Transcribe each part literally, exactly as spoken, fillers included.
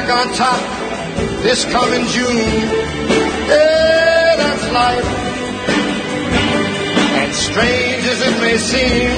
back on top this coming June. Yeah, that's life. And strange as it may seem,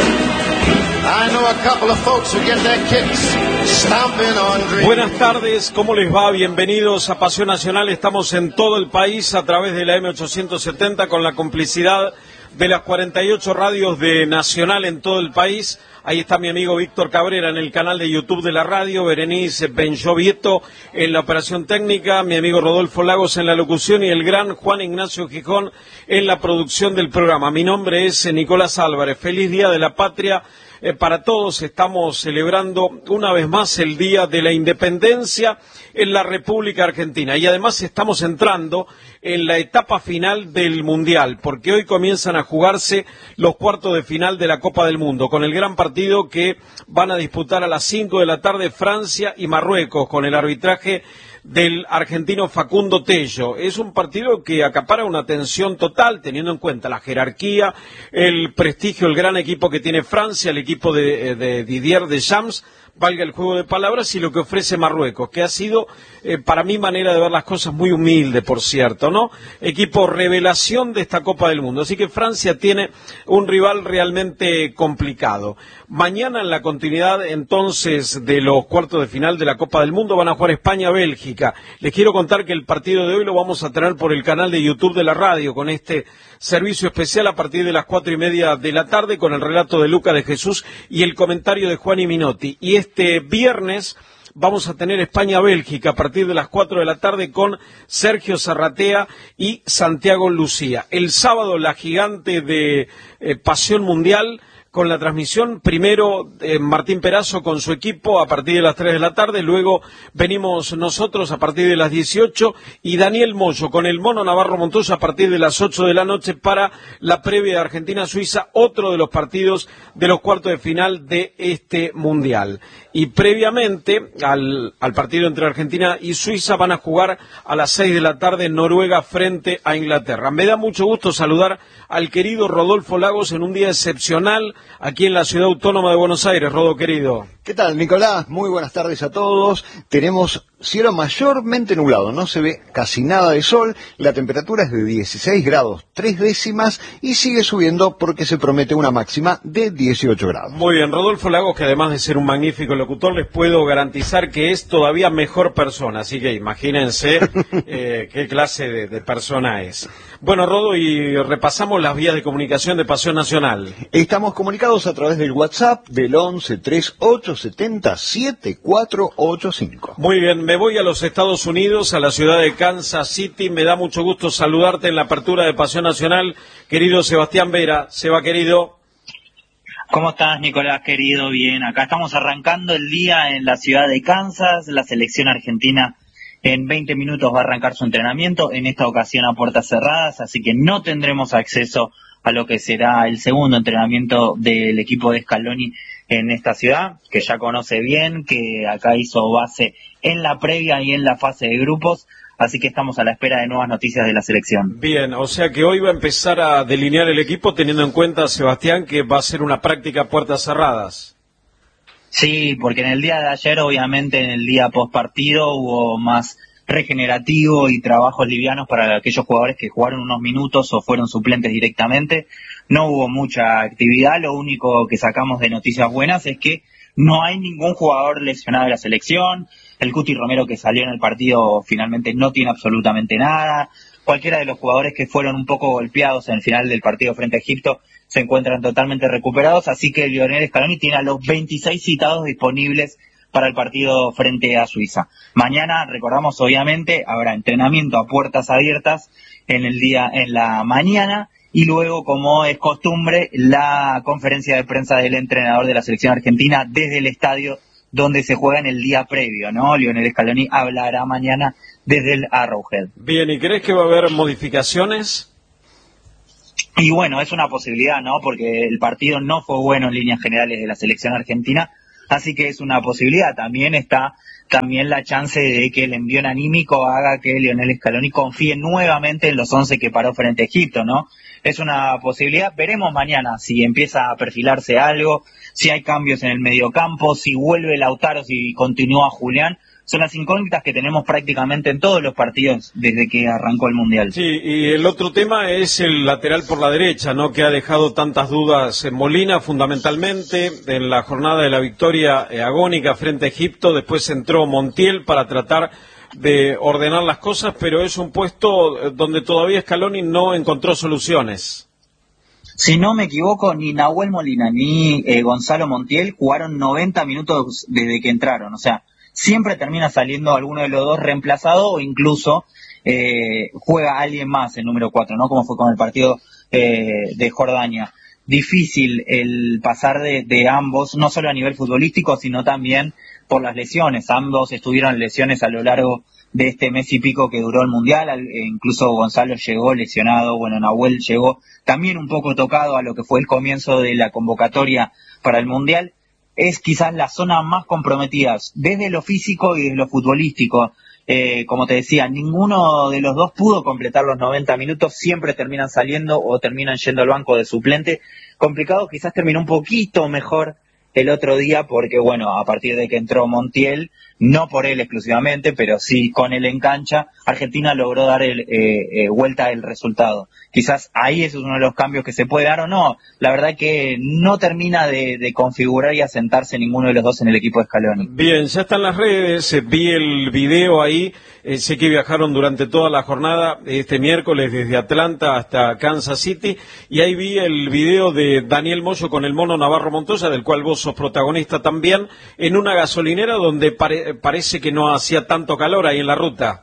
I know a couple of folks who get their kicks stomping on dreams. Buenas tardes, ¿cómo les va? Bienvenidos a Pasión Nacional. Estamos en todo el país a través de la eme ochocientos setenta con la complicidad de las cuarenta y ocho radios de Nacional en todo el país. Ahí está mi amigo Víctor Cabrera en el canal de YouTube de la radio, Berenice Benchovieto en la operación técnica, mi amigo Rodolfo Lagos en la locución y el gran Juan Ignacio Gijón en la producción del programa. Mi nombre es Nicolás Álvarez. Feliz Día de la Patria eh, para todos. Estamos celebrando una vez más el Día de la Independencia en la República Argentina y además estamos entrando en la etapa final del Mundial, porque hoy comienzan a jugarse los cuartos de final de la Copa del Mundo, con el gran partido que van a disputar a las cinco de la tarde Francia y Marruecos, con el arbitraje del argentino Facundo Tello. Es un partido que acapara una atención total, teniendo en cuenta la jerarquía, el prestigio, el gran equipo que tiene Francia, el equipo de, de Didier Deschamps, valga el juego de palabras, y lo que ofrece Marruecos, que ha sido, eh, para mi manera de ver las cosas, muy humilde, por cierto, ¿no? Equipo revelación de esta Copa del Mundo. Así que Francia tiene un rival realmente complicado. Mañana, en la continuidad, entonces, de los cuartos de final de la Copa del Mundo, van a jugar España-Bélgica. Les quiero contar que el partido de hoy lo vamos a tener por el canal de YouTube de la radio, con este servicio especial a partir de las cuatro y media de la tarde, con el relato de Luca de Jesús y el comentario de Juan y Minotti. Y este viernes vamos a tener España-Bélgica a partir de las cuatro de la tarde con Sergio Zarratea y Santiago Lucía. El sábado, la gigante de eh, Pasión Mundial, con la transmisión, primero eh, Martín Perazo con su equipo a partir de las tres de la tarde, luego venimos nosotros a partir de las dieciocho y Daniel Moyo con el Mono Navarro Montoya a partir de las ocho de la noche para la previa de Argentina-Suiza, otro de los partidos de los cuartos de final de este Mundial. Y previamente al, al partido entre Argentina y Suiza van a jugar a las seis de la tarde Noruega frente a Inglaterra. Me da mucho gusto saludar al querido Rodolfo Lagos en un día excepcional aquí en la Ciudad Autónoma de Buenos Aires. Rodo, querido. ¿Qué tal, Nicolás? Muy buenas tardes a todos. Tenemos cielo mayormente nublado, no se ve casi nada de sol, la temperatura es de dieciséis grados tres décimas y sigue subiendo porque se promete una máxima de dieciocho grados. Muy bien, Rodolfo Lagos, que además de ser un magnífico locutor, les puedo garantizar que es todavía mejor persona, así que imagínense eh, qué clase de, de persona es. Bueno, Rodo, y repasamos las vías de comunicación de Pasión Nacional. Estamos comunicados a través del WhatsApp del once treinta y ocho setenta setenta y cuatro ochenta y cinco. Muy bien, me voy a los Estados Unidos, a la ciudad de Kansas City. Me da mucho gusto saludarte en la apertura de Pasión Nacional, querido Sebastián Vera. Seba, querido. ¿Cómo estás, Nicolás, querido? Bien, acá estamos arrancando el día en la ciudad de Kansas. La selección argentina en veinte minutos va a arrancar su entrenamiento, en esta ocasión a puertas cerradas, así que no tendremos acceso a lo que será el segundo entrenamiento del equipo de Scaloni en esta ciudad, que ya conoce bien, que acá hizo base en la previa y en la fase de grupos, así que estamos a la espera de nuevas noticias de la selección. Bien, o sea que hoy va a empezar a delinear el equipo teniendo en cuenta, Sebastián, que va a ser una práctica a puertas cerradas. Sí, porque en el día de ayer, obviamente, en el día post partido hubo más regenerativo y trabajos livianos para aquellos jugadores que jugaron unos minutos o fueron suplentes directamente. No hubo mucha actividad, lo único que sacamos de noticias buenas es que no hay ningún jugador lesionado de la selección. El Cuti Romero, que salió en el partido, finalmente no tiene absolutamente nada. Cualquiera de los jugadores que fueron un poco golpeados en el final del partido frente a Egipto se encuentran totalmente recuperados, así que Lionel Scaloni tiene a los veintiséis citados disponibles para el partido frente a Suiza. Mañana, recordamos, obviamente, habrá entrenamiento a puertas abiertas en el día, en la mañana, y luego, como es costumbre, la conferencia de prensa del entrenador de la selección argentina desde el estadio donde se juega en el día previo, ¿no? Lionel Scaloni hablará mañana desde el Arrowhead. Bien, ¿y crees que va a haber modificaciones? Y bueno, es una posibilidad, ¿no? Porque el partido no fue bueno en líneas generales de la selección argentina, así que es una posibilidad. También está también la chance de que el envío anímico haga que Lionel Scaloni confíe nuevamente en los once que paró frente a Egipto, ¿no? Es una posibilidad. Veremos mañana si empieza a perfilarse algo, si hay cambios en el mediocampo, si vuelve Lautaro, si continúa Julián. son las incógnitas que tenemos prácticamente en todos los partidos desde que arrancó el Mundial. Sí, y el otro tema es el lateral por la derecha, ¿no? Que ha dejado tantas dudas en Molina, fundamentalmente, en la jornada de la victoria eh, agónica frente a Egipto. Después entró Montiel para tratar de ordenar las cosas, pero es un puesto donde todavía Scaloni no encontró soluciones. Si no me equivoco, ni Nahuel Molina ni eh, Gonzalo Montiel jugaron noventa minutos desde que entraron, o sea, siempre termina saliendo alguno de los dos reemplazado o incluso eh, juega alguien más el número cuatro, ¿no? Como fue con el partido eh, de Jordania. Difícil el pasar de, de ambos, no solo a nivel futbolístico, sino también por las lesiones. Ambos estuvieron lesiones a lo largo de este mes y pico que duró el Mundial, e incluso Gonzalo llegó lesionado, bueno, Nahuel llegó también un poco tocado a lo que fue el comienzo de la convocatoria para el Mundial. Es quizás la zona más comprometida, desde lo físico y desde lo futbolístico. Eh, como te decía, ninguno de los dos pudo completar los noventa minutos, siempre terminan saliendo o terminan yendo al banco de suplente. Complicado, quizás terminó un poquito mejor el otro día porque, bueno, a partir de que entró Montiel, no por él exclusivamente, pero sí con él en cancha, Argentina logró dar el, eh, eh, vuelta el resultado. Quizás ahí ese es uno de los cambios que se puede dar o no. La verdad que no termina de, de configurar y asentarse ninguno de los dos en el equipo de Scaloni. Bien, ya están las redes, eh, vi el video ahí, eh, sé que viajaron durante toda la jornada, este miércoles desde Atlanta hasta Kansas City, y ahí vi el video de Daniel Moyo con el Mono Navarro Montoya, del cual vos sos protagonista también, en una gasolinera donde pare, parece que no hacía tanto calor ahí en la ruta.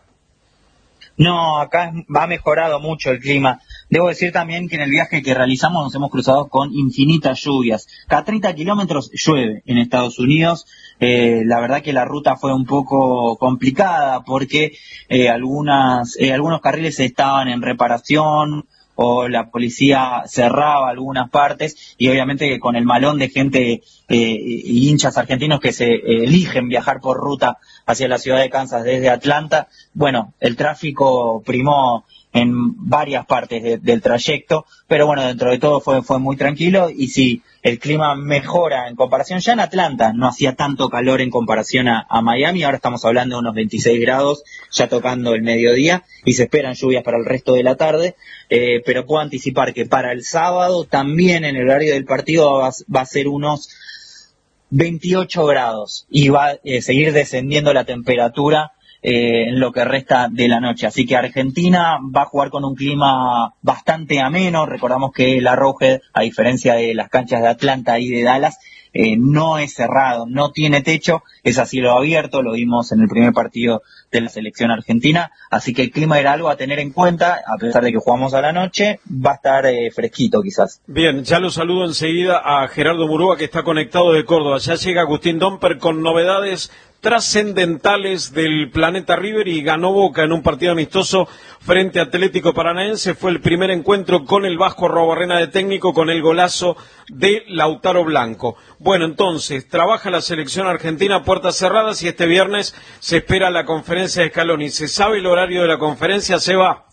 No, acá ha mejorado mucho el clima. Debo decir también que en el viaje que realizamos nos hemos cruzado con infinitas lluvias. Cada treinta kilómetros llueve en Estados Unidos. Eh, la verdad que la ruta fue un poco complicada porque eh, algunas, eh, algunos carriles estaban en reparación o la policía cerraba algunas partes y obviamente que con el malón de gente eh, y hinchas argentinos que se eh, eligen viajar por ruta hacia la ciudad de Kansas desde Atlanta, bueno, el tráfico primó en varias partes de, del trayecto, pero bueno, dentro de todo fue, fue muy tranquilo y sí, el clima mejora en comparación. Ya en Atlanta no hacía tanto calor en comparación a, a Miami, ahora estamos hablando de unos veintiséis grados, ya tocando el mediodía, y se esperan lluvias para el resto de la tarde, eh, pero puedo anticipar que para el sábado también en el horario del partido va, va a ser unos veintiocho grados y va a eh, seguir descendiendo la temperatura Eh, en lo que resta de la noche. Así que Argentina va a jugar con un clima bastante ameno. Recordamos que el Arrowhead, a diferencia de las canchas de Atlanta y de Dallas, eh, no es cerrado, no tiene techo, es a cielo abierto, lo vimos en el primer partido de la selección argentina, así que el clima era algo a tener en cuenta, a pesar de que jugamos a la noche, va a estar eh, fresquito quizás. Bien, ya lo saludo enseguida a Gerardo Murúa, que está conectado de Córdoba. Ya llega Agustín Domper con novedades trascendentales del Planeta River y ganó Boca en un partido amistoso frente a Atlético Paranaense. Fue el primer encuentro con el Vasco Arruabarrena de técnico, con el golazo de Lautaro Blanco. Bueno, entonces, trabaja la selección argentina a puertas cerradas y este viernes se espera la conferencia de Scaloni. ¿Se sabe el horario de la conferencia, Seba?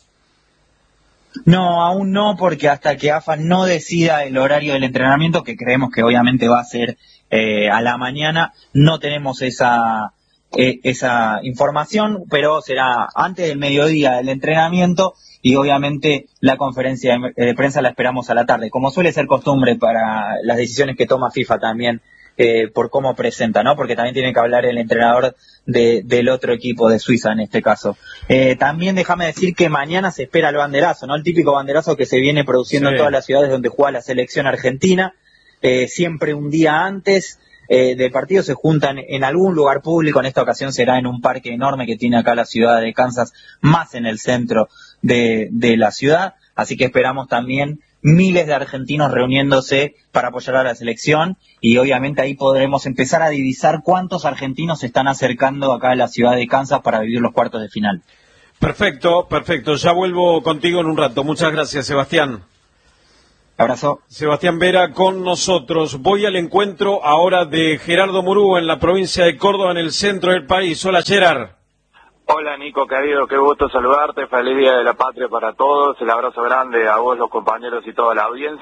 No, aún no, porque hasta que A F A no decida el horario del entrenamiento, que creemos que obviamente va a ser eh, a la mañana, no tenemos esa eh, esa información, pero será antes del mediodía el entrenamiento y obviamente la conferencia de, de prensa la esperamos a la tarde, como suele ser costumbre para las decisiones que toma FIFA también. Eh, por cómo presenta, ¿no? Porque también tiene que hablar el entrenador de, del otro equipo de Suiza en este caso. Eh, también déjame decir que mañana se espera el banderazo, ¿no? El típico banderazo que se viene produciendo sí. en todas las ciudades donde juega la selección argentina. Eh, siempre un día antes eh, del partido se juntan en algún lugar público. En esta ocasión será en un parque enorme que tiene acá la ciudad de Kansas, más en el centro de, de la ciudad. Así que esperamos también miles de argentinos reuniéndose para apoyar a la selección y obviamente ahí podremos empezar a divisar cuántos argentinos se están acercando acá a la ciudad de Kansas para vivir los cuartos de final. Perfecto, perfecto. Ya vuelvo contigo en un rato. Muchas gracias, Sebastián. Abrazo. Sebastián Vera con nosotros. Voy al encuentro ahora de Gerardo Murúa en la provincia de Córdoba, en el centro del país. Hola, Gerard. Hola Nico, querido, qué gusto saludarte, feliz Día de la Patria para todos, el abrazo grande a vos, los compañeros y toda la audiencia.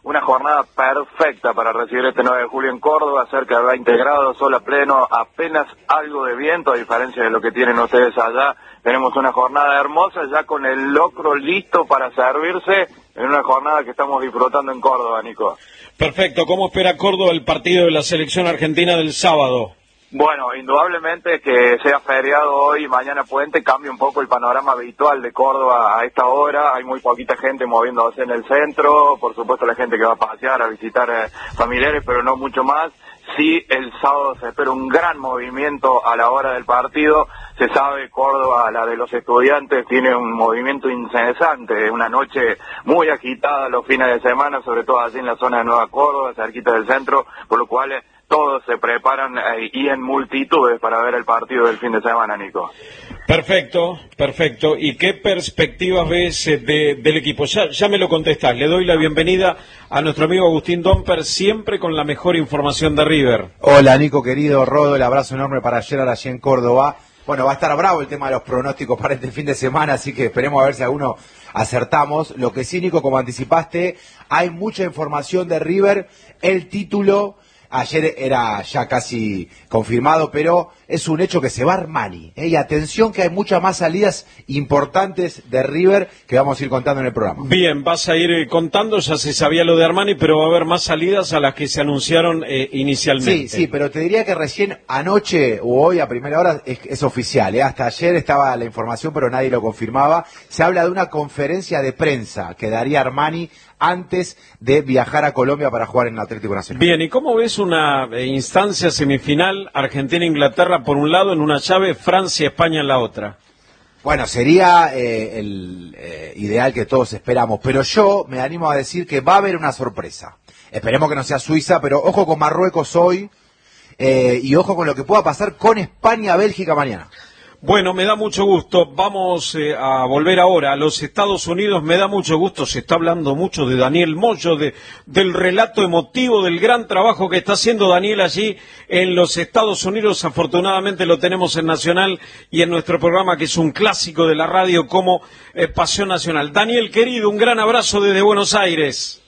una jornada perfecta para recibir este nueve de julio en Córdoba, cerca de veinte grados, sol a pleno, apenas algo de viento, a diferencia de lo que tienen ustedes allá. Tenemos una jornada hermosa, ya con el locro listo para servirse, en una jornada que estamos disfrutando en Córdoba, Nico. Perfecto. ¿Cómo espera Córdoba el partido de la selección argentina del sábado? Bueno, indudablemente que sea feriado hoy y mañana puente cambia un poco el panorama habitual de Córdoba a esta hora. Hay muy poquita gente moviéndose en el centro, por supuesto la gente que va a pasear, a visitar eh, familiares, pero no mucho más. Sí, el sábado se espera un gran movimiento a la hora del partido. Se sabe, Córdoba, la de los estudiantes, tiene un movimiento incesante, una noche muy agitada los fines de semana, sobre todo allí en la zona de Nueva Córdoba, cerquita del centro, por lo cual eh, todos se preparan eh, y en multitudes para ver el partido del fin de semana, Nico. Perfecto, perfecto. ¿Y qué perspectivas ves eh, de, del equipo? Ya, ya me lo contestás. Le doy la bienvenida a nuestro amigo Agustín Domper, siempre con la mejor información de River. Hola, Nico, querido. Rodo, el abrazo enorme para ayer allí en Córdoba. Bueno, va a estar bravo el tema de los pronósticos para este fin de semana, así que esperemos a ver si alguno acertamos. Lo que sí, Nico, como anticipaste, hay mucha información de River. El título ayer era ya casi confirmado, pero es un hecho que se va Armani, ¿eh? Y atención que hay muchas más salidas importantes de River que vamos a ir contando en el programa. Bien, vas a ir contando, ya se sabía lo de Armani, pero va a haber más salidas a las que se anunciaron eh, inicialmente. Sí, sí, pero te diría que recién anoche o hoy a primera hora es, es oficial, ¿eh? Hasta ayer estaba la información, pero nadie lo confirmaba. Se habla de una conferencia de prensa que daría Armani antes de viajar a Colombia para jugar en el Atlético Nacional. Bien, ¿y cómo ves una eh, instancia semifinal Argentina-Inglaterra por un lado en una llave, Francia-España en la otra? Bueno, sería eh, el eh, ideal que todos esperamos, pero yo me animo a decir que va a haber una sorpresa. Esperemos que no sea Suiza, pero ojo con Marruecos hoy eh, y ojo con lo que pueda pasar con España-Bélgica mañana. Bueno, me da mucho gusto. Vamos eh, a volver ahora a los Estados Unidos. Me da mucho gusto. Se está hablando mucho de Daniel Moyo, de, del relato emotivo, del gran trabajo que está haciendo Daniel allí en los Estados Unidos. Afortunadamente lo tenemos en Nacional y en nuestro programa, que es un clásico de la radio como eh, Pasión Nacional. Daniel, querido, un gran abrazo desde Buenos Aires.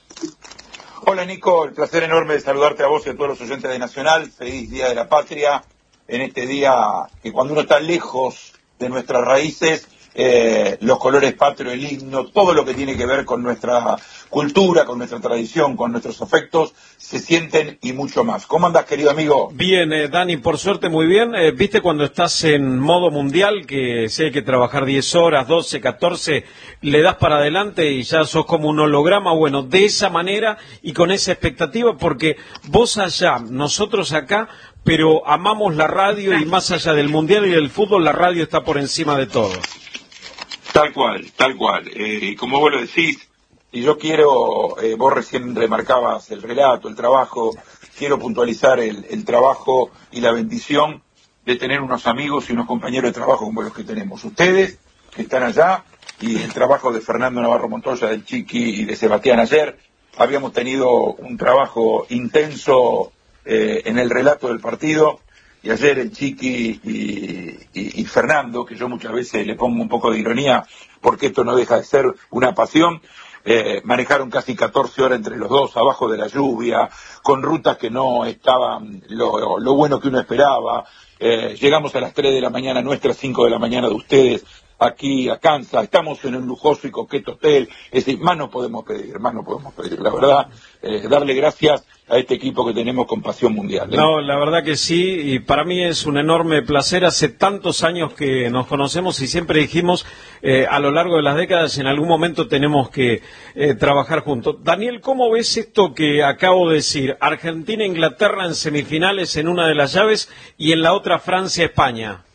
Hola, Nico. El placer enorme de saludarte a vos y a todos los oyentes de Nacional. Feliz Día de la Patria. En este día que cuando uno está lejos de nuestras raíces, eh, los colores patrios, el himno, todo lo que tiene que ver con nuestra cultura, con nuestra tradición, con nuestros afectos, se sienten y mucho más. ¿Cómo andás, querido amigo? Bien, eh, Dani, por suerte muy bien. Eh, ¿Viste cuando estás en modo mundial, que si hay que trabajar diez horas, doce, catorce, le das para adelante y ya sos como un holograma? Bueno, de esa manera y con esa expectativa, porque vos allá, nosotros acá, pero amamos la radio y más allá del mundial y del fútbol, la radio está por encima de todo. Tal cual, tal cual. Eh, como vos lo decís, y yo quiero, eh, vos recién remarcabas el relato, el trabajo, quiero puntualizar el, el trabajo y la bendición de tener unos amigos y unos compañeros de trabajo como los que tenemos. Ustedes, que están allá, y el trabajo de Fernando Navarro Montoya, del Chiqui y de Sebastián ayer. Habíamos tenido un trabajo intenso Eh, en el relato del partido, y ayer el Chiqui y, y, y Fernando, que yo muchas veces le pongo un poco de ironía porque esto no deja de ser una pasión, eh, manejaron casi catorce horas entre los dos, abajo de la lluvia, con rutas que no estaban lo, lo bueno que uno esperaba. Eh, llegamos a las tres de la mañana nuestras, cinco de la mañana de ustedes, aquí a Kansas. Estamos en un lujoso y coqueto hotel. Es decir, más no podemos pedir, más no podemos pedir, la verdad. Eh, darle gracias a este equipo que tenemos con pasión mundial, ¿eh? No, la verdad que sí, y para mí es un enorme placer. Hace tantos años que nos conocemos y siempre dijimos eh, a lo largo de las décadas, en algún momento tenemos que eh, trabajar juntos. Daniel, ¿cómo ves esto que acabo de decir? Argentina e Inglaterra en semifinales en una de las llaves y en la otra Francia-España.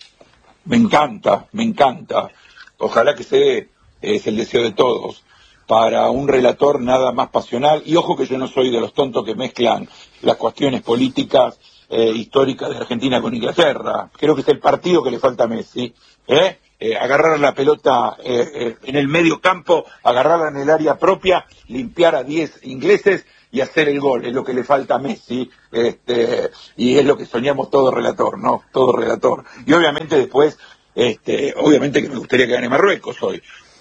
Me encanta, me encanta. Ojalá que se dé, es el deseo de todos. Para un relator nada más pasional, y ojo que yo no soy de los tontos que mezclan las cuestiones políticas eh, históricas de Argentina con Inglaterra. Creo que es el partido que le falta a Messi, ¿eh? Eh, agarrar la pelota eh, eh, en el medio campo, agarrarla en el área propia, limpiar a diez ingleses y hacer el gol. Es lo que le falta a Messi, este, y es lo que soñamos todo relator, ¿no? Todo relator. Y obviamente después, este, obviamente que me gustaría que gane Marruecos hoy.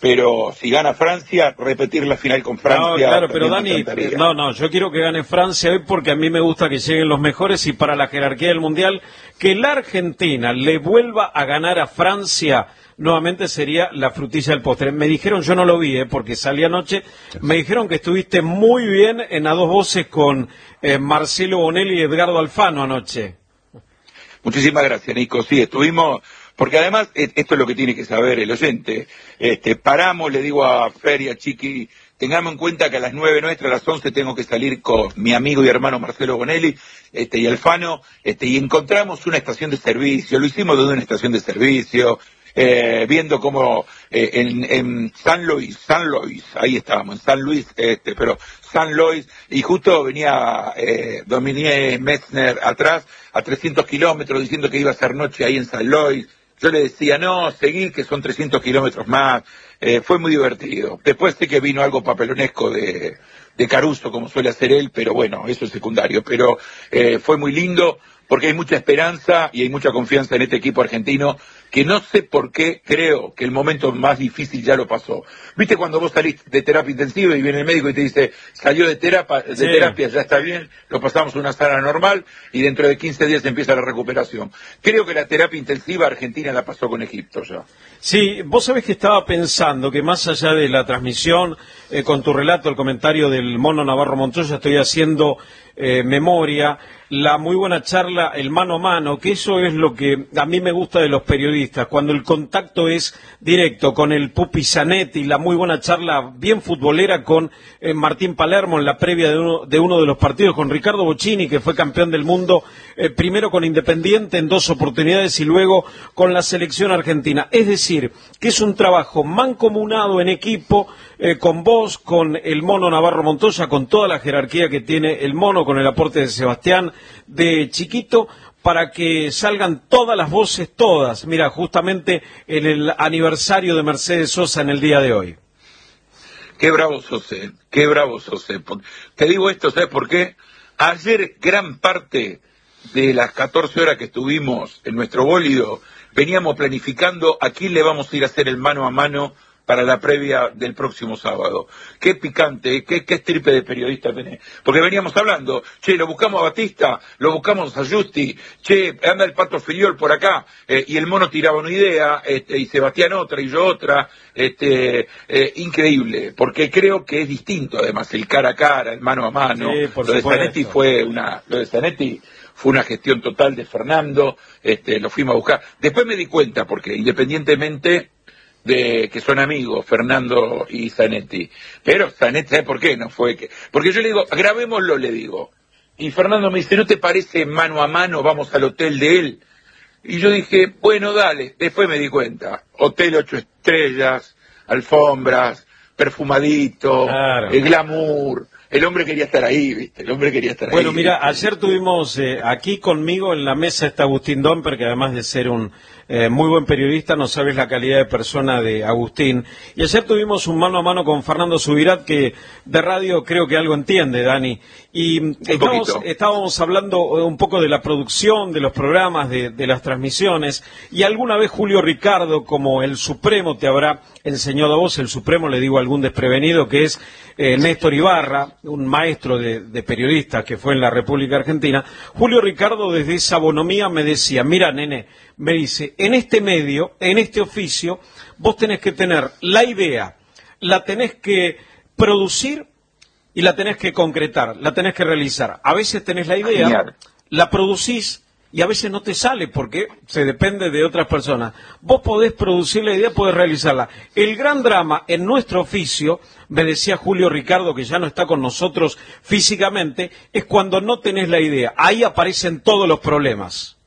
pero si gana Francia, repetir la final con Francia. No, claro, pero Dani, no, no, yo quiero que gane Francia hoy porque a mí me gusta que lleguen los mejores y para la jerarquía del Mundial, que la Argentina le vuelva a ganar a Francia nuevamente sería la frutilla del postre. Me dijeron, yo no lo vi, eh, porque salí anoche, me dijeron que estuviste muy bien en A Dos Voces con eh, Marcelo Bonelli y Edgardo Alfano anoche. Muchísimas gracias, Nico. Sí, estuvimos, porque además, esto es lo que tiene que saber el oyente, este, paramos, le digo a Fer y a Chiqui, tengamos en cuenta que a las nueve nuestras, a las once tengo que salir con mi amigo y hermano Marcelo Bonelli este, y Alfano, este, y encontramos una estación de servicio, lo hicimos desde una estación de servicio, eh, viendo cómo eh, en, en San Luis, San Luis, ahí estábamos, en San Luis, este, pero San Luis, y justo venía eh, Dominique Metzner atrás, a trescientos kilómetros, diciendo que iba a ser noche ahí en San Luis. Yo le decía, no, seguí, que son trescientos kilómetros más. Eh, fue muy divertido. Después sé que vino algo papelonesco de, de Caruso, como suele hacer él, pero bueno, eso es secundario. Pero eh, fue muy lindo, porque hay mucha esperanza y hay mucha confianza en este equipo argentino, que no sé por qué creo que el momento más difícil ya lo pasó. ¿Viste cuando vos salís de terapia intensiva y viene el médico y te dice, salió de terapia, de sí. terapia, ya está bien, lo pasamos a una sala normal y dentro de quince días empieza la recuperación? Creo que la terapia intensiva argentina la pasó con Egipto ya. Sí, vos sabés que estaba pensando que más allá de la transmisión, eh, con tu relato, el comentario del Mono Navarro Montoya, estoy haciendo eh, memoria, la muy buena charla, el mano a mano, que eso es lo que a mí me gusta de los periodistas, cuando el contacto es directo con el Pupi Zanetti, la muy buena charla bien futbolera con eh, Martín Palermo en la previa de uno, de uno de los partidos, con Ricardo Bocchini, que fue campeón del mundo, eh, primero con Independiente en dos oportunidades y luego con la selección argentina. Es decir, que es un trabajo mancomunado en equipo, eh, con vos, con el Mono Navarro Montoya, con toda la jerarquía que tiene el Mono, con el aporte de Sebastián, de Chiquito, para que salgan todas las voces, todas. Mira, justamente en el aniversario de Mercedes Sosa en el día de hoy. Qué bravo sos, eh. Qué bravo sos. Eh. Te digo esto, ¿sabes por qué? Ayer gran parte de las catorce horas que estuvimos en nuestro bólido, veníamos planificando a quién le vamos a ir a hacer el mano a mano para la previa del próximo sábado. Qué picante, qué, qué estripe de periodista tenés. Porque veníamos hablando, che, lo buscamos a Batista, lo buscamos a Justi, che, anda el Pato Filiol por acá, eh, y el Mono tiraba una idea, este, y Sebastián otra, y yo otra, este, eh, increíble, porque creo que es distinto, además, el cara a cara, el mano a mano. Sí, por lo de supuesto. Zanetti fue una, lo de Zanetti fue una gestión total de Fernando, este, lo fuimos a buscar. Después me di cuenta, porque independientemente de que son amigos, Fernando y Zanetti. Pero Zanetti, ¿sabe por qué? No fue que... Porque yo le digo, grabémoslo, le digo. Y Fernando me dice, ¿no te parece mano a mano? Vamos al hotel de él. Y yo dije, bueno, dale. Después me di cuenta. Hotel ocho estrellas, alfombras, perfumadito, claro. El glamour. El hombre quería estar ahí, ¿viste? El hombre quería estar bueno, ahí. Bueno, mira, ayer tuvimos eh, aquí conmigo en la mesa está Agustín Domper, que además de ser un eh, muy buen periodista, no sabes la calidad de persona de Agustín. Y ayer tuvimos un mano a mano con Fernando Subirat, que de radio creo que algo entiende, Dani. Y estábamos, estábamos hablando un poco de la producción, de los programas, de, de las transmisiones. Y alguna vez Julio Ricardo, como el Supremo, te habrá enseñado a vos, el Supremo, le digo a algún desprevenido, que es eh, Néstor Ibarra, un maestro de, de periodistas que fue en la República Argentina. Julio Ricardo desde esa bonomía me decía, mira nene, me dice, en este medio, en este oficio, vos tenés que tener la idea, la tenés que producir y la tenés que concretar, la tenés que realizar. A veces tenés la idea, Genial. la producís y a veces no te sale porque se depende de otras personas. Vos podés producir la idea, podés realizarla. El gran drama en nuestro oficio, me decía Julio Ricardo, que ya no está con nosotros físicamente, es cuando no tenés la idea. Ahí aparecen todos los problemas.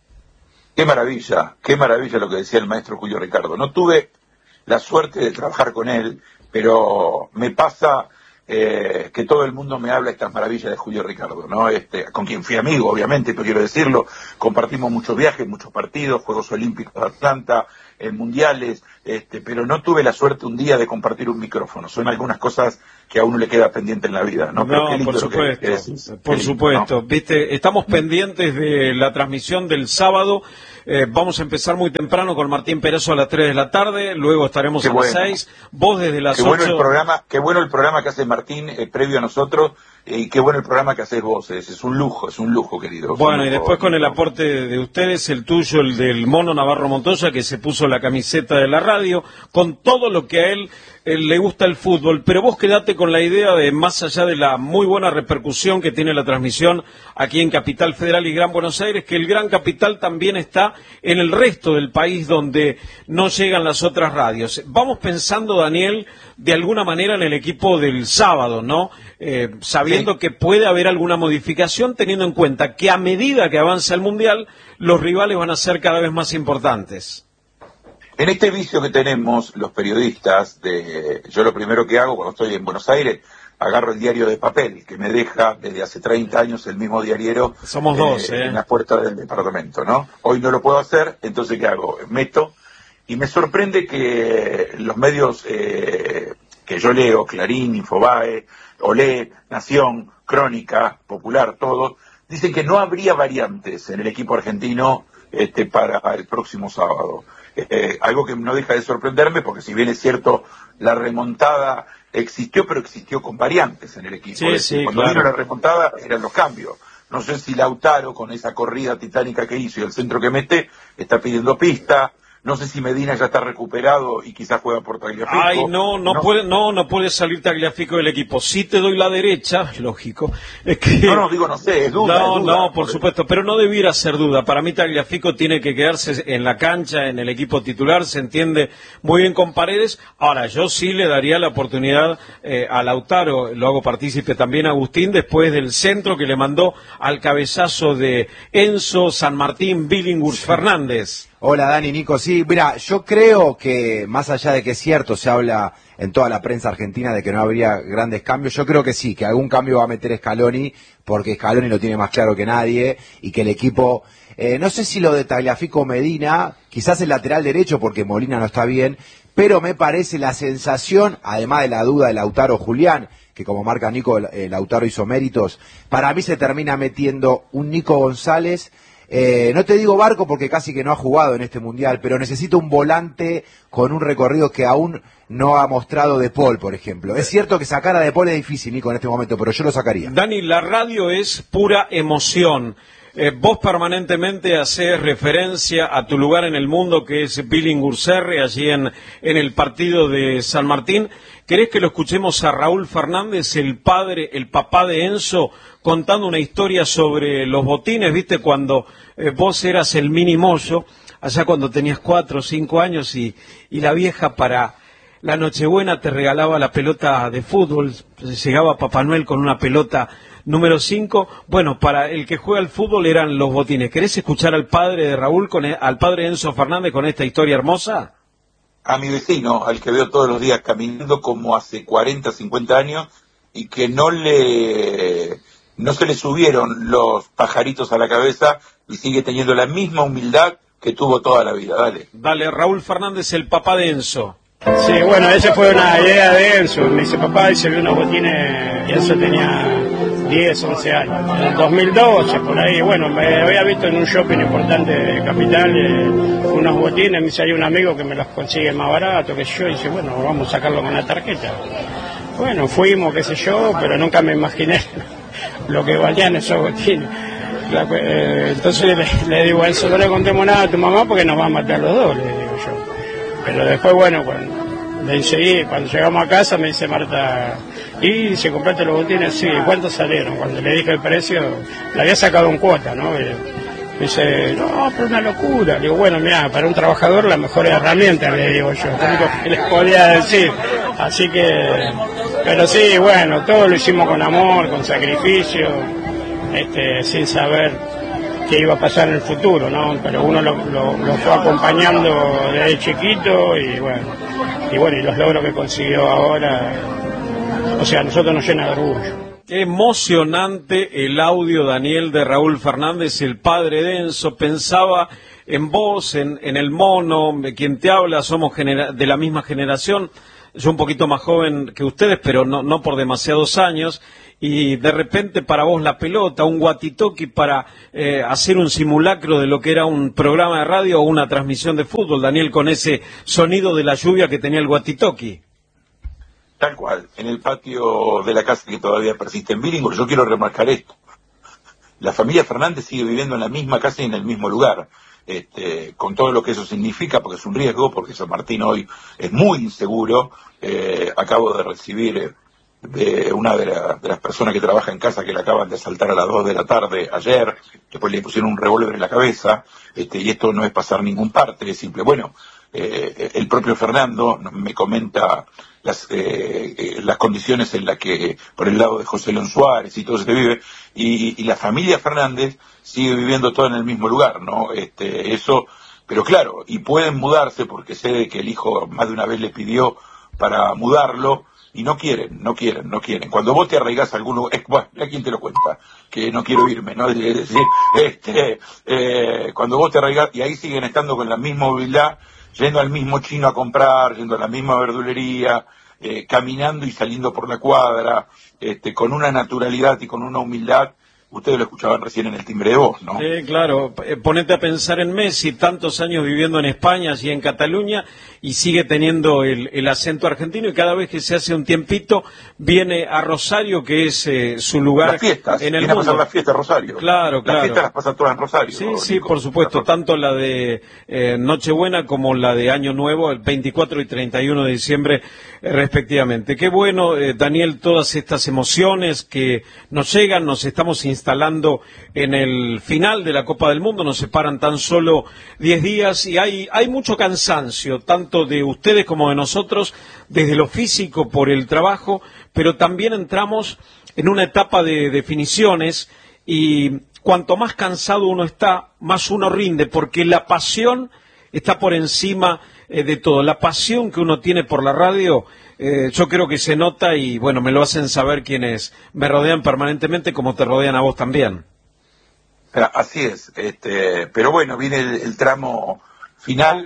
Qué maravilla, qué maravilla lo que decía el maestro Julio Ricardo. No tuve la suerte de trabajar con él, pero me pasa eh, que todo el mundo me habla estas maravillas de Julio Ricardo, ¿no? Este, con quien fui amigo, obviamente, pero quiero decirlo, compartimos muchos viajes, muchos partidos, Juegos Olímpicos de Atlanta, eh, mundiales, este, pero no tuve la suerte un día de compartir un micrófono. Son algunas cosas que a uno le queda pendiente en la vida, ¿no? Pero No, por supuesto, que, que por lindo, supuesto. ¿no? Viste, estamos pendientes de la transmisión del sábado. Eh, vamos a empezar muy temprano con Martín Perezo a las tres de la tarde, luego estaremos Qué a bueno. las seis, vos desde las qué ocho. Bueno el programa, qué bueno el programa que hace Martín eh, previo a nosotros, eh, y qué bueno el programa que haces vos. Es, es un lujo, es un lujo, querido. Bueno, lujo, y después con el ¿no? aporte de ustedes, el tuyo, el del Mono Navarro Montoya, que se puso la camiseta de la radio, con todo lo que a él, él le gusta el fútbol, pero vos quedate con la idea de, más allá de la muy buena repercusión que tiene la transmisión aquí en Capital Federal y Gran Buenos Aires, que el Gran Capital también está en el resto del país donde no llegan las otras radios. Vamos pensando, Daniel, de alguna manera en el equipo del sábado, ¿no? Eh, sabiendo sí. que puede haber alguna modificación, teniendo en cuenta que a medida que avanza el Mundial, los rivales van a ser cada vez más importantes. En este vicio que tenemos los periodistas, de, yo lo primero que hago cuando estoy en Buenos Aires, agarro el diario de papel, que me deja desde hace treinta años el mismo diariero. Somos dos, eh, ¿eh? En la puerta del departamento, ¿no? Hoy no lo puedo hacer, entonces ¿qué hago? Meto, y me sorprende que los medios eh, que yo leo, Clarín, Infobae, Olé, Nación, Crónica, Popular, todos, dicen que no habría variantes en el equipo argentino este, para el próximo sábado. Eh, algo que no deja de sorprenderme, porque si bien es cierto, la remontada existió, pero existió con variantes en el equipo. Sí, sí, Cuando claro. vino la remontada eran los cambios. No sé si Lautaro, con esa corrida titánica que hizo y el centro que mete, está pidiendo pista. No sé si Medina ya está recuperado y quizás juega por Tagliafico. Ay, no, no, no puede, no, no puede salir Tagliafico del equipo. Sí te doy la derecha, lógico. Es que... No, no, digo, no sé, es duda. No, es duda, no, por supuesto, pero no debiera ser duda. Para mí Tagliafico tiene que quedarse en la cancha, en el equipo titular, se entiende muy bien con Paredes. Ahora, yo sí le daría la oportunidad eh, a Lautaro, lo hago partícipe también a Agustín, después del centro que le mandó al cabezazo de Enzo, San Martín, Billinghurst, Fernández. Hola Dani, Nico, sí, mira, yo creo que más allá de que es cierto, se habla en toda la prensa argentina de que no habría grandes cambios, yo creo que sí, que algún cambio va a meter Scaloni, porque Scaloni lo tiene más claro que nadie, y que el equipo, eh, no sé si lo de Tagliafico o Medina, quizás el lateral derecho porque Molina no está bien, pero me parece la sensación, además de la duda de Lautaro Julián, que como marca Nico, eh, Lautaro hizo méritos, para mí se termina metiendo un Nico González. Eh, no te digo Barco porque casi que no ha jugado en este mundial, pero necesito un volante con un recorrido que aún no ha mostrado De Paul, por ejemplo. Es cierto que sacar a De Paul es difícil, Nico, en este momento, pero yo lo sacaría. Dani, la radio es pura emoción. Eh, vos permanentemente haces referencia a tu lugar en el mundo, que es Billinghurst, allí en, en el partido de San Martín. ¿Querés que lo escuchemos a Raúl Fernández, el padre, el papá de Enzo, contando una historia sobre los botines? ¿Viste? Cuando eh, vos eras el mini Moyo, allá cuando tenías cuatro o cinco años y, y la vieja para la Nochebuena te regalaba la pelota de fútbol, llegaba Papá Noel con una pelota número cinco. Bueno, para el que juega al fútbol eran los botines. ¿Querés escuchar al padre de Raúl, con el, al padre de Enzo Fernández con esta historia hermosa? A mi vecino, al que veo todos los días caminando como hace cuarenta, cincuenta años, y que no le no se le subieron los pajaritos a la cabeza y sigue teniendo la misma humildad que tuvo toda la vida. Dale. Dale, Raúl Fernández, el papá de Enzo. Sí, bueno, esa fue una idea de Enzo. Me dice, papá, y se vio unos botines, y Enzo tenía diez, once años. En el dos mil doce, por ahí, bueno, me había visto en un shopping importante de Capital eh, unos botines, me dice, hay un amigo que me los consigue más barato que yo, y dice, bueno, vamos a sacarlo con la tarjeta. Bueno, fuimos, qué sé yo, pero nunca me imaginé lo que valían esos botines. La, eh, entonces le, le digo a Enzo, no le contemos nada a tu mamá porque nos va a matar los dos, le digo yo. Pero después, bueno, cuando, le enseguí, cuando llegamos a casa me dice Marta, y se compraste los botines, sí, ¿cuántos salieron? Cuando le dije el precio, le había sacado en cuota, ¿no? Y me dice, no, pero una locura. Le digo, bueno, mira, para un trabajador la mejor herramienta, le digo yo, lo único que les podía decir. Así que, pero sí, bueno, todo lo hicimos con amor, con sacrificio, este, sin saber qué iba a pasar en el futuro, ¿no? Pero uno lo, lo, lo fue acompañando desde chiquito y bueno, y bueno, y los logros que consiguió ahora o sea, a nosotros nos llena de orgullo. Emocionante el audio, Daniel, de Raúl Fernández, el padre de Enzo. Pensaba en vos, en, en el mono, quien te habla, somos genera- de la misma generación, yo un poquito más joven que ustedes, pero no, no por demasiados años, y de repente para vos la pelota, un walkie-talkie para eh, hacer un simulacro de lo que era un programa de radio o una transmisión de fútbol, Daniel, con ese sonido de la lluvia que tenía el walkie-talkie. Tal cual, en el patio de la casa que todavía persiste en Billinghurst. Yo quiero remarcar esto. La familia Fernández sigue viviendo en la misma casa y en el mismo lugar, este, con todo lo que eso significa, porque es un riesgo, porque San Martín hoy es muy inseguro. Eh, acabo de recibir eh, de una de, la, de las personas que trabaja en casa que le acaban de asaltar a las dos de la tarde ayer, después le pusieron un revólver en la cabeza, este, y esto no es pasar ningún parte, es simple. Bueno, eh, el propio Fernando me comenta las eh, eh, las condiciones en las que, por el lado de José León Suárez y todo eso que vive, y, y la familia Fernández sigue viviendo todo en el mismo lugar, ¿no? Este, eso, pero claro, y pueden mudarse porque sé que el hijo más de una vez le pidió para mudarlo, y no quieren, no quieren, no quieren. Cuando vos te arraigás a algún lugar, es, bueno, ¿a quién te lo cuenta? Que no quiero irme, ¿no? Es decir, este, eh, cuando vos te arraigás, y ahí siguen estando con la misma movilidad, yendo al mismo chino a comprar, yendo a la misma verdulería, eh, caminando y saliendo por la cuadra, este, con una naturalidad y con una humildad. Ustedes lo escuchaban recién en el timbre de voz, ¿no? Sí, claro. Eh, ponete a pensar en Messi, tantos años viviendo en España y en Cataluña, y sigue teniendo el, el acento argentino, y cada vez que se hace un tiempito viene a Rosario, que es eh, su lugar las fiestas, en el viene mundo. a pasar las fiestas Rosario. Claro, claro. Las fiestas las pasa todas en Rosario. Sí, ¿no, sí, Nico? por supuesto, tanto la de eh, Nochebuena como la de Año Nuevo, el veinticuatro y treinta y uno de diciembre, eh, respectivamente. Qué bueno, eh, Daniel, todas estas emociones que nos llegan, nos estamos instalando en el final de la Copa del Mundo, nos separan tan solo diez días, y hay, hay mucho cansancio, tanto de ustedes como de nosotros, desde lo físico por el trabajo, pero también entramos en una etapa de definiciones, y cuanto más cansado uno está, más uno rinde, porque la pasión está por encima eh, de todo. La pasión que uno tiene por la radio, eh, yo creo que se nota, y bueno, me lo hacen saber quienes me rodean permanentemente, como te rodean a vos también. Así es, este, pero bueno, viene el, el tramo final,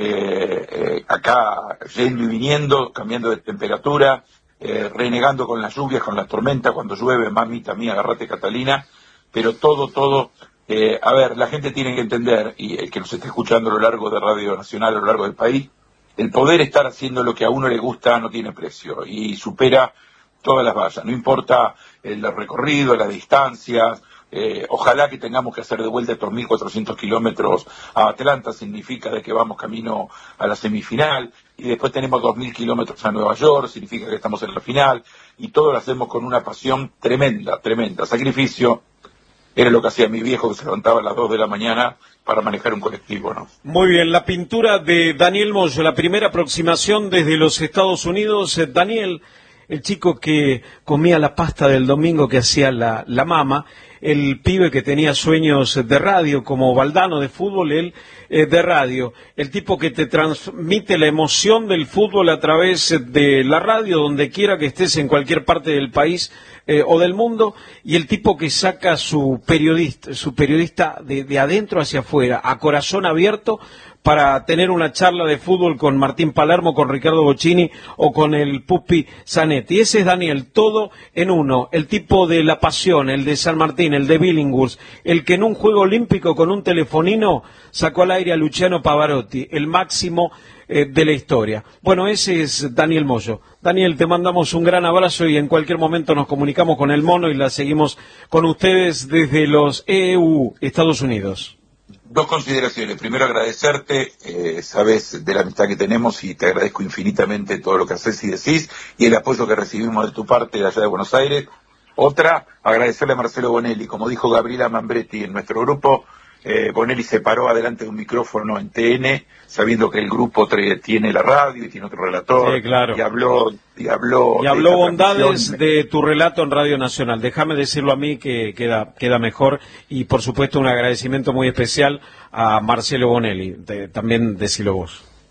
eh, eh, acá yendo y viniendo, cambiando de temperatura, eh, renegando con las lluvias, con las tormentas, cuando llueve, mamita mía, agarrate Catalina, pero todo, todo, eh, a ver, la gente tiene que entender, y el que nos esté escuchando a lo largo de Radio Nacional, a lo largo del país, el poder estar haciendo lo que a uno le gusta no tiene precio, y supera todas las vallas, no importa el recorrido, las distancias. Eh, ojalá que tengamos que hacer de vuelta estos mil cuatrocientos kilómetros a Atlanta, significa de que vamos camino a la semifinal, y después tenemos dos mil kilómetros a Nueva York, significa que estamos en la final, y todo lo hacemos con una pasión tremenda, tremenda. Sacrificio era lo que hacía mi viejo, que se levantaba a las dos de la mañana para manejar un colectivo, ¿no? Muy bien, la pintura de Daniel Moyo, la primera aproximación desde los Estados Unidos. Eh, Daniel, el chico que comía la pasta del domingo que hacía la, la mama, el pibe que tenía sueños de radio, como Valdano de fútbol, él eh, de radio, el tipo que te transmite la emoción del fútbol a través de la radio, donde quiera que estés en cualquier parte del país eh, o del mundo, y el tipo que saca su periodista, su periodista de, de adentro hacia afuera, a corazón abierto, para tener una charla de fútbol con Martín Palermo, con Ricardo Bocchini o con el Pupi Zanetti. Ese es Daniel, todo en uno, el tipo de la pasión, el de San Martín, el de Billinghurst, el que en un juego olímpico con un telefonino sacó al aire a Luciano Pavarotti, el máximo eh, de la historia. Bueno, ese es Daniel Moyo. Daniel, te mandamos un gran abrazo, y en cualquier momento nos comunicamos con el Mono y la seguimos con ustedes desde los E U, Estados Unidos. Dos consideraciones. Primero, agradecerte, eh, sabes de la amistad que tenemos, y te agradezco infinitamente todo lo que haces y decís, y el apoyo que recibimos de tu parte de allá de Buenos Aires. Otra, agradecerle a Marcelo Bonelli. Como dijo Gabriela Mambretti en nuestro grupo, eh, Bonelli se paró adelante de un micrófono en T N, sabiendo que el grupo tiene la radio y tiene otro relator, sí, claro. y habló y habló, y habló bondades de tu relato en Radio Nacional. Déjame decirlo a mí, que queda queda mejor, y por supuesto un agradecimiento muy especial a Marcelo Bonelli. De, también decilo vos.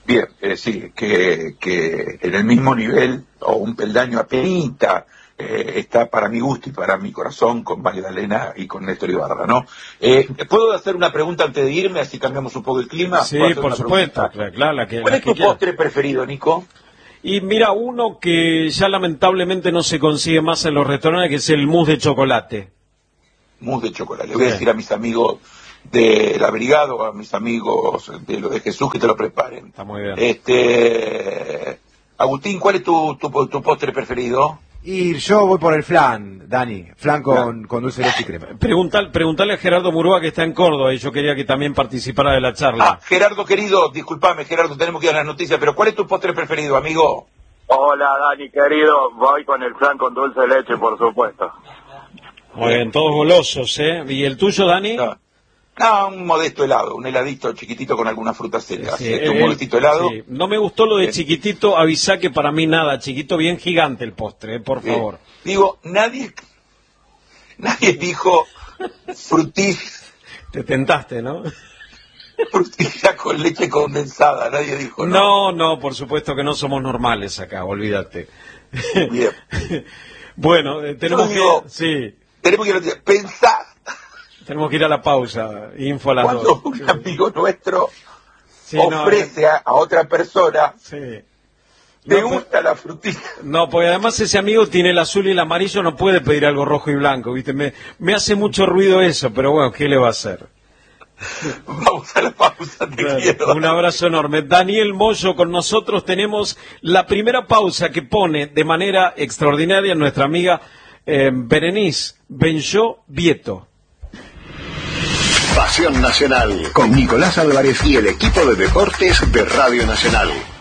Bien, es decir, que, que en el mismo nivel, o un peldaño apenita, eh, está para mi gusto y para mi corazón con Magdalena y con Néstor Ibarra, ¿no? Eh, ¿Puedo hacer una pregunta antes de irme, así cambiamos un poco el clima? Sí, por supuesto, claro, la que, ¿Cuál la es tu que quiera. postre preferido, Nico? Y mira, uno que ya lamentablemente no se consigue más en los restaurantes, que es el mousse de chocolate. Mousse de chocolate. Le voy a Sí. decir a mis amigos de la brigada o a mis amigos de lo de Jesús que te lo preparen. Está muy bien. Este, Agustín, ¿cuál es tu, tu, tu postre preferido? Y yo voy por el flan, Dani. Flan con, con dulce de leche y crema. Preguntal, preguntale a Gerardo Murúa, que está en Córdoba, y yo quería que también participara de la Ah, charla. Gerardo querido, discúlpame Gerardo, tenemos que ir a las noticias, pero ¿cuál es tu postre preferido, amigo? Hola, Dani, querido. Voy con el flan con dulce de leche, por supuesto. Muy bien, todos golosos, ¿eh? ¿Y el tuyo, Dani? No, no, un modesto helado, un heladito chiquitito con algunas frutas secas. Sí, Este, un el- modestito helado. sí. No me gustó lo de Bien. chiquitito, avisá que para mí nada, chiquito bien gigante el postre, ¿eh? Por Bien. favor. Digo, nadie, nadie dijo frutilla, Te tentaste, ¿no? frutilla con leche condensada, nadie dijo No, no. no, por supuesto que no somos normales acá, olvídate. Bien. Bueno, eh, tenemos Yo digo- que... Sí, Tenemos que ir a- pensar tenemos que ir a la pausa, info a las cuando dos. un amigo nuestro Sí, no, ofrece a, a otra persona, Sí. ¿te No, gusta la frutilla? No, porque además ese amigo tiene el azul y el amarillo, no puede pedir algo rojo y blanco, ¿viste? Me, me hace mucho ruido eso, pero bueno, ¿qué le va a hacer? Vamos a la pausa, te Claro, quiero. un abrazo enorme. Daniel Moyo con nosotros. Tenemos la primera pausa que pone de manera extraordinaria nuestra amiga eh, Berenice Benjó Vieto. Pasión Nacional con Nicolás Álvarez y el equipo de deportes de Radio Nacional.